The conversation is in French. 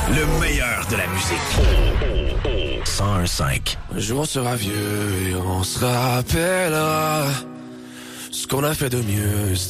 Le meilleur de la musique. 101.5. Un jour on sera vieux et on se rappellera ce qu'on a fait de mieux.